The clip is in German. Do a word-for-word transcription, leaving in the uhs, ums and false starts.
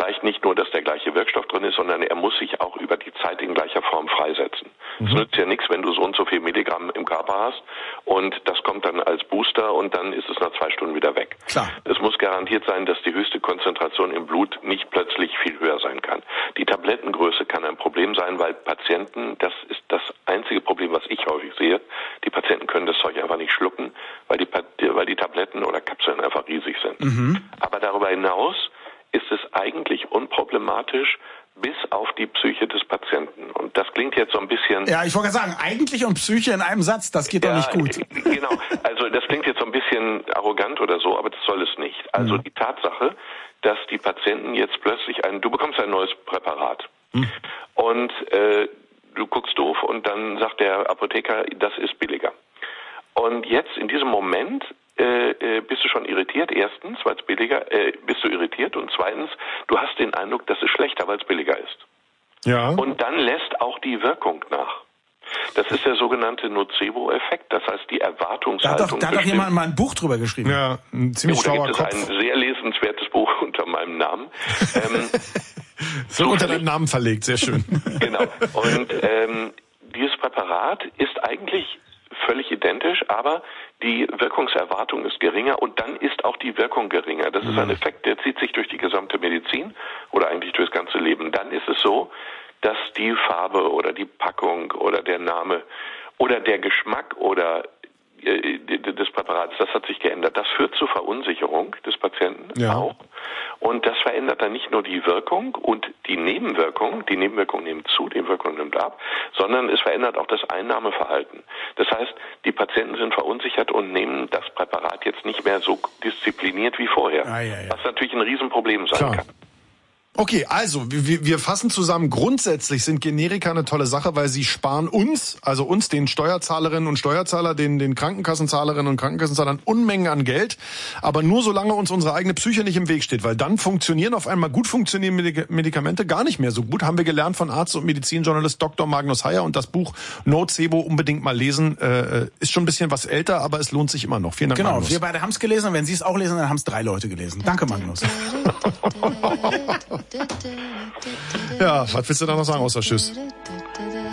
reicht nicht nur, dass der gleiche Wirkstoff drin ist, sondern er muss sich auch über die Zeit in gleicher Form freisetzen. Es mhm. nützt ja nichts, wenn du so und so viel Milligramm im Körper hast und das kommt dann als Booster und dann ist es nach zwei Stunden wieder weg. Klar. Es muss garantiert sein, dass die höchste Konzentration im Blut nicht plötzlich viel höher sein kann. Die Tablettengröße kann ein Problem sein, weil Patienten, das ist das einzige Problem, was ich häufig sehe, die Patienten können das Zeug einfach nicht schlucken, weil die, weil die Tabletten oder Kapseln einfach riesig sind. Mhm. Aber darüber hinaus ist es eigentlich unproblematisch bis auf die Psyche des Patienten. Und das klingt jetzt so ein bisschen... Ja, ich wollte sagen, eigentlich und Psyche in einem Satz, das geht ja, doch nicht gut. Genau, also das klingt jetzt so ein bisschen arrogant oder so, aber das soll es nicht. Also mhm. die Tatsache, dass die Patienten jetzt plötzlich ein... Du bekommst ein neues Präparat mhm. und äh, du guckst doof und dann sagt der Apotheker, das ist billiger. Und jetzt in diesem Moment äh, bist du schon irritiert, erstens, weil es billiger, äh, bist du irritiert und zweitens, du hast den Eindruck, das ist schlechter, weil es billiger ist. Ja. Und dann lässt auch die Wirkung nach. Das ist der sogenannte Nocebo-Effekt, das heißt die Erwartungshaltung. Da hat doch, da hat doch jemand mal ein Buch drüber geschrieben. Ja, ein ziemlich ja, schlauer Kopf. Da gibt es ein sehr lesenswertes Buch unter meinem Namen. ähm, so unter deinem Namen verlegt, sehr schön. Genau. Und ähm, dieses Präparat ist eigentlich völlig identisch, aber die Wirkungserwartung ist geringer und dann ist auch die Wirkung geringer. Das ist ein Effekt, der zieht sich durch die gesamte Medizin oder eigentlich durchs ganze Leben. Dann ist es so, dass die Farbe oder die Packung oder der Name oder der Geschmack oder äh, des Präparats, das hat sich geändert. Das führt zur Verunsicherung des Patienten ja. auch. Und das verändert dann nicht nur die Wirkung und die Nebenwirkung, die Nebenwirkung nimmt zu, die Wirkung nimmt ab, sondern es verändert auch das Einnahmeverhalten. Das heißt, die Patienten sind verunsichert und nehmen das Präparat jetzt nicht mehr so diszipliniert wie vorher. Ah, ja, ja. Was natürlich ein Riesenproblem sein Klar. kann. Okay, also wir, wir fassen zusammen, grundsätzlich sind Generika eine tolle Sache, weil sie sparen uns, also uns, den Steuerzahlerinnen und Steuerzahler, den, den Krankenkassenzahlerinnen und Krankenkassenzahlern Unmengen an Geld, aber nur solange uns unsere eigene Psyche nicht im Weg steht, weil dann funktionieren auf einmal gut funktionierende Medikamente gar nicht mehr so gut, haben wir gelernt von Arzt und Medizinjournalist Doktor Magnus Heyer und das Buch Nocebo unbedingt mal lesen, äh, ist schon ein bisschen was älter, aber es lohnt sich immer noch. Vielen Dank, genau, Magnus. Wir beide haben es gelesen und wenn Sie es auch lesen, dann haben es drei Leute gelesen. Danke, Magnus. Ja, was willst du da noch sagen außer Tschüss?